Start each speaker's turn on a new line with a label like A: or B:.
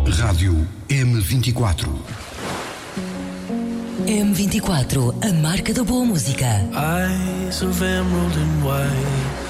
A: Rádio M24.
B: M24, a marca da boa música.
C: Eyes of emerald and white.